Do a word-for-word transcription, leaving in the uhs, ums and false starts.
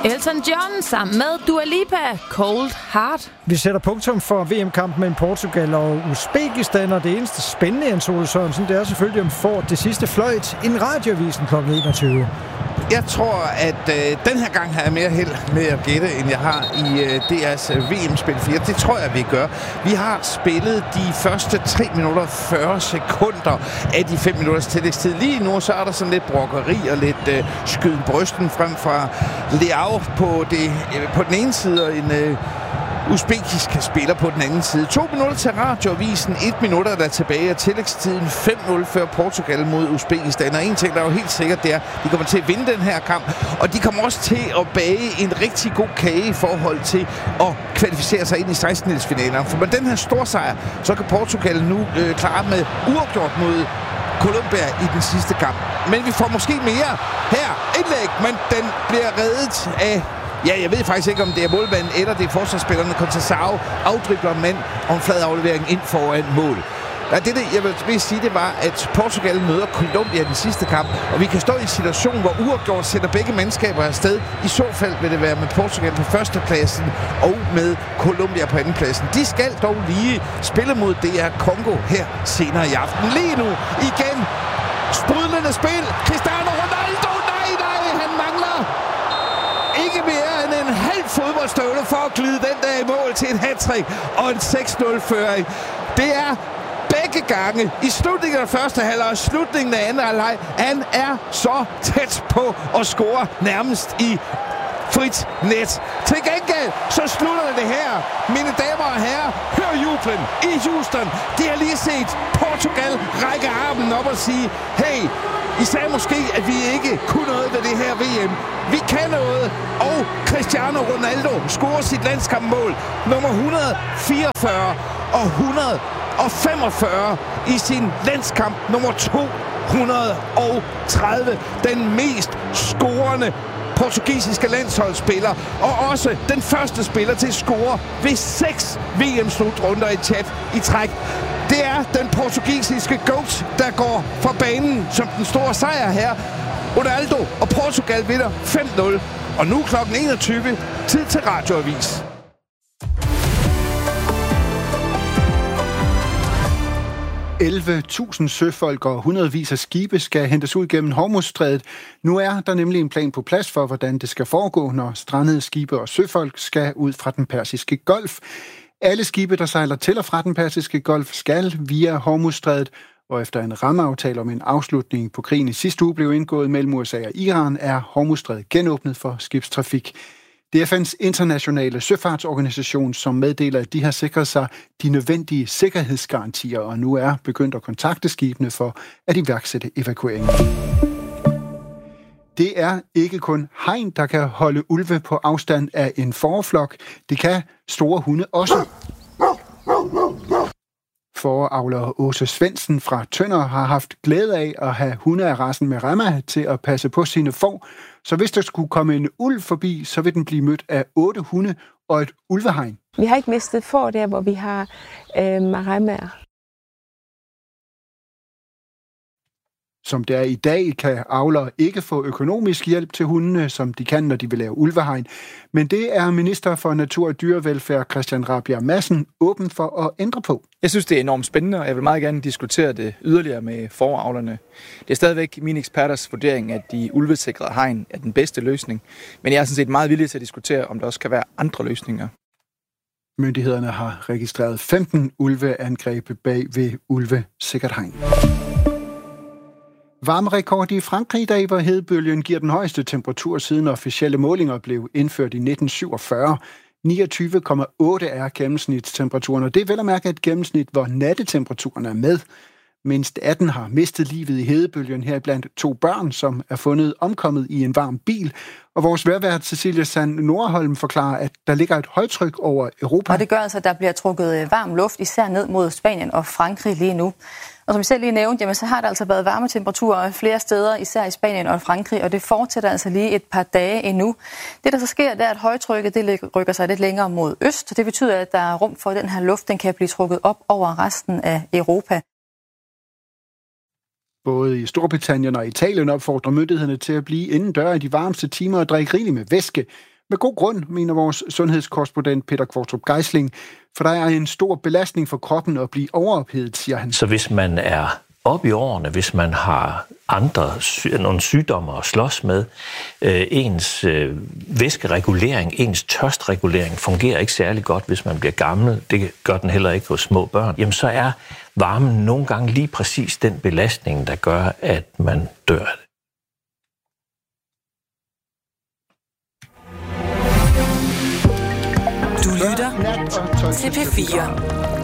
Elton John sammen med Dua Lipa, Cold Heart. Vi sætter punktum for V M-kampen mellem Portugal og Uzbekistan, og det eneste spændende, Jens Ole Sørensen, det er selvfølgelig, om får det sidste fløjt i Radioavisen klokken enogtyve. Jeg tror, at øh, den her gang har jeg mere held med at gætte, end jeg har i øh, D R's øh, V M-spil fire. Det tror jeg, vi gør. Vi har spillet de første tre minutter og fyrre sekunder af de fem minutters tillægstid. Lige nu så er der sådan lidt brokkeri og lidt øh, skyden brysten frem fra Leao på, det, øh, på den ene side og en øh, uzbekisk spiller på den anden side. To minutter til Radioavisen, et minutter der er tilbage af tillægstiden. fem nul før Portugal mod Uzbekistan. Og en ting, der er jo helt sikkert, det er, at de kommer til at vinde den her kamp. Og de kommer også til at bage en rigtig god kage i forhold til at kvalificere sig ind i sekstendedelsfinalerne. For med den her store sejr, så kan Portugal nu øh, klare med uafgjort mod Colombia i den sidste kamp. Men vi får måske mere her. Indlæg, men den bliver reddet af... Ja, jeg ved faktisk ikke, om det er målmanden eller det er forsvarsspillerne. Conceição afdribler mand og en flad aflevering ind foran mål. Ja, det, det, jeg vil sige, det var, at Portugal møder Colombia i den sidste kamp, og vi kan stå i en situation, hvor uafgjort sætter begge mandskaber afsted. I så fald vil det være med Portugal på førstepladsen og med Colombia på andenpladsen. De skal dog lige spille mod D R Congo her senere i aften. Lige nu igen sprudlende spil. Cristiano Ronaldo, nej, nej, han mangler ikke mere end en halv fodboldstøvle for at glide den der i mål til en hattrick og en seks nul-føring. Det er begge gange i slutningen af første halvleg og slutningen af anden halvleg. Han er så tæt på at score nærmest i frit net. Til gengæld så slutter det her. Mine damer og herrer, hør jublen i Houston. De har lige set Portugal række armen op og sige, hey, I sagde måske, at vi ikke kunne noget ved det her V M. Vi kan noget, og Cristiano Ronaldo scorer sit landskampmål nummer et hundrede fireogfyrre og et hundrede femogfyrre i sin landskamp nummer to hundrede tredive. Den mest scorende portugisiske landsholdsspiller, og også den første spiller til at score ved seks V M-slutrunder i chat i træk. Det er den portugisiske GOAT, der går fra banen som den store sejr her. Ronaldo og Portugal vinder fem nul. Og nu klokken enogtyve, tid til Radioavis. elleve tusind søfolk og hundredvis af skibe skal hentes ud gennem Hormuzstrædet. Nu er der nemlig en plan på plads for, hvordan det skal foregå, når strandede skibe og søfolk skal ud fra den Persiske Golf. Alle skibe, der sejler til og fra den Persiske Golf, skal via Hormuzstrædet, og efter en rammeaftale om en afslutning på krigen i sidste uge blev indgået mellem U S A og Iran, er Hormuzstrædet genåbnet for skibstrafik. Det er F N's internationale søfartsorganisation, som meddeler, at de har sikret sig de nødvendige sikkerhedsgarantier, og nu er begyndt at kontakte skibene for at iværksætte evakueringen. Det er ikke kun hegn, der kan holde ulve på afstand af en fåreflok. Det kan store hunde også. Fåreavler Åse Svendsen fra Tønder har haft glæde af at have hunde af racen Merama til at passe på sine får. Så hvis der skulle komme en ulv forbi, så vil den blive mødt af otte hunde og et ulvehegn. Vi har ikke mistet får der, hvor vi har øh, Meramaer. Som det er i dag, kan avlere ikke få økonomisk hjælp til hundene, som de kan, når de vil lave ulvehegn. Men det er minister for Natur- og Dyrevelfærd Christian Rabjerg Madsen åben for at ændre på. Jeg synes, det er enormt spændende, og jeg vil meget gerne diskutere det yderligere med fåreavlerne. Det er stadigvæk mine eksperters vurdering, at de ulvesikrede hegn er den bedste løsning. Men jeg er sådan set meget villig til at diskutere, om der også kan være andre løsninger. Myndighederne har registreret femten ulveangreb bag ved ulvesikkert hegn. Varmerekord i Frankrig i dag, hvor hedebølgen giver den højeste temperatur siden officielle målinger blev indført i nitten syvogfyrre. niogtyve komma otte er gennemsnitstemperaturen, og det er vel at mærke et gennemsnit, hvor nattetemperaturen er med. Mindst atten har mistet livet i hedebølgen, heriblandt to børn, som er fundet omkommet i en varm bil. Og vores vejrvært Cecilia Sand Nordholm forklarer, at der ligger et højtryk over Europa. Og det gør altså, at der bliver trukket varm luft, især ned mod Spanien og Frankrig lige nu. Og som jeg selv lige nævnte, jamen, så har der altså været varme temperaturer flere steder, især i Spanien og Frankrig, og det fortsætter altså lige et par dage endnu. Det, der så sker, det er, at højtrykket det rykker sig lidt længere mod øst, og det betyder, at der er rum for, at den her luft den kan blive trukket op over resten af Europa. Både i Storbritannien og Italien opfordrer myndighederne til at blive indendør i de varmeste timer og drikke rigeligt med væske. Med god grund, mener vores sundhedskorrespondent Peter Kvartrup Geisling, for der er en stor belastning for kroppen at blive overophedet, siger han. Så hvis man er op i årene, hvis man har andre nogle sygdomme at slås med, øh, ens øh, væskeregulering, ens tørstregulering fungerer ikke særlig godt, hvis man bliver gammel. Det gør den heller ikke hos små børn. Jamen så er varmen nogle gange lige præcis den belastning, der gør, at man dør af det. Du lytter til P fire.